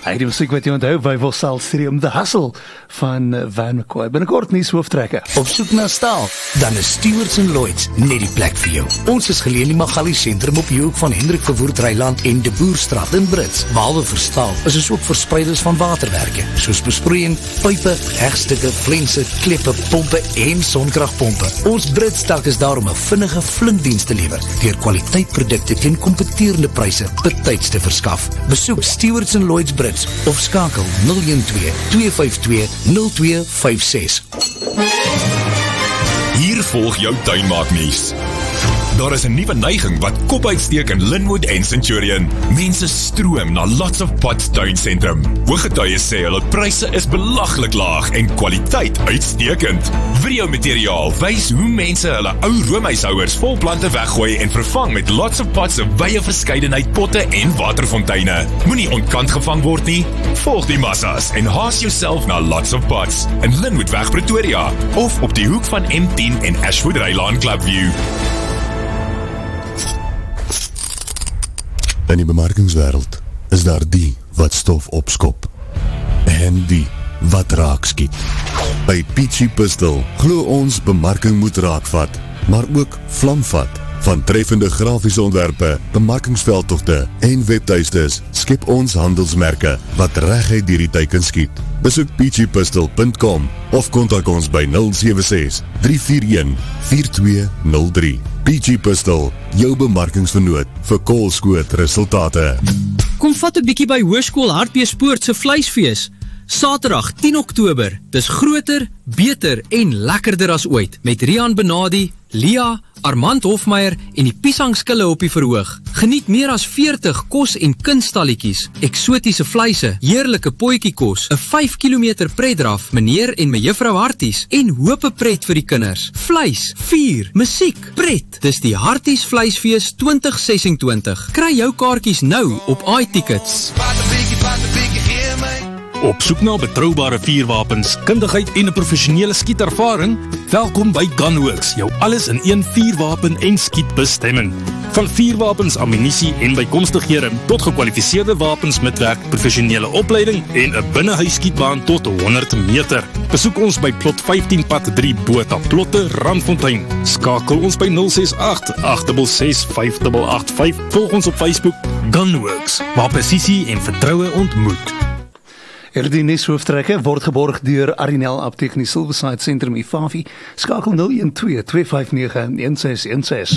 Hy die musiek wat jy onthou by Wilsalstream, The Hustle van Van McCoy. Binnekort nie hooftrekke. Op soek na staal, dan is Stewards & Lloyds net die plek vir jou. Ons is geleë in die Magali Sentrum op die hoek van Hendrik Verwoerd Reiland en De Boerstraat in Brits. Behalwe vir staal, is ons ook verspreiders van waterwerke, soos besproeiing, pype, hegstukke, flense, kleppe, pompe en sonkragpompe. Ons Britstak is daar om 'n vinnige flinkdiens te lewer, deur kwaliteitprodukte teen kompeterende pryse betyds te verskaf. Besoek Stewards & Lloyds Brits of skakel 012-252-0256. Hier volg jou tuinmaaknuus. Daar is 'n nuwe neiging wat kop uitsteek in Linwood en Centurion. Mense stroom na Lots of Pots tuinsentrum. Hooggetuies sê hulle pryse is belaglik laag en kwaliteit uitstekend. Videomateriaal wys hoe mense hulle ou roomhuishouers vol plante weggooi en vervang met Lots of Pots se wye verskeidenheid potte en waterfonteine. Moenie ontkant gevang word nie. Volg die massas en haas jouself na Lots of Pots in Linwoodweg Pretoria of op die hoek van M10 en Ashwood Rylaan Clubview. In die bemarkingswêreld is daar die wat stof opskop en die wat raak skiet. By Peachy Pistol glo ons bemarking moet raakvat, maar ook vlamvat. Van treffende grafiese ontwerpe, bemarkingsveldtogte en webtuistes skep ons handelsmerke wat reguit deur die teiken skiet. Besoek peachypistol.com of kontak ons by 076-341-4203. Peachy Pistol, jou bemarkingsvernoot vir koolskoot resultate. Kom vat 'n bietjie by Hoërskool Hartbeespoort se vleisfees. Saterdag 10 Oktober, dis groter, beter en lekkerder as ooit, met Rian Benadi, Lia, Armand Hofmeyer en die piesangskille op die verhoog. Geniet meer as 40 kos- en kunstalletjies, eksotiese vleise, heerlike potjiekos, 'n 5 km pretdraf, meneer en mejuffrou Harties, en hope pret vir die kinders. Vleis, vuur, musiek, pret. Dis die Harties Vleisfees 2026. Kry jou kaartjies nou op iTickets. Op soek na betroubare vuurwapens, kundigheid en 'n professionele skietervaring? Welkom by Gunworks, jou alles in een vuurwapen en skietbestemming. Van vuurwapens, ammunisie en bykomstighede tot gekwalifiseerde wapens met werk, professionele opleiding en 'n binnehuisskietbaan tot 100 meter. Besoek ons by plot 15 pad 3 Botha Plotte, Randfontein. Skakel ons by 068-866-5885. Volg ons op Facebook Gunworks, waar presisie en vertroue ontmoet. Die nuushooftrekke word geborg deur Arinel Apteek in die Silverside Sentrum Ifafi. Skakel 012-259-1616.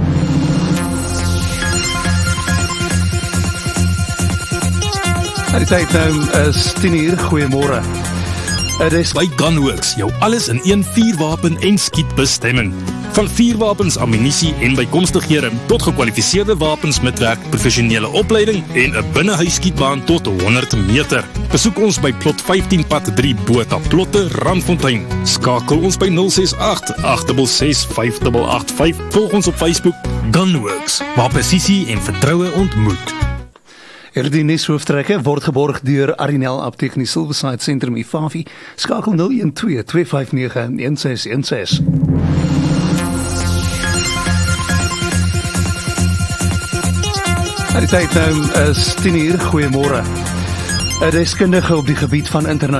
Die tyd nou is 10:00. Goeiemôre. Dit is by Gunworks, jou alles in een vuurwapen en skietbestemming. Van vuurwapens, ammunisie en bykomstighede tot gekwalifiseerde wapens met werk, professionele opleiding en 'n binnehuisskietbaan tot 100 meter. Besoek ons by plot 15 pad 3 Botha Plotte, Randfontein. Skakel ons by 068-866-5885. Volg ons op Facebook Gunworks, waar presisie en vertroue ontmoet. Die nuushooftrekke word geborg deur Arinel Apteek in die Silverside Sentrum Ifafi. Skakel 012-259-1616. Die tyd nou is 10:00. Goeiemôre. 'n Deskundige op die gebied van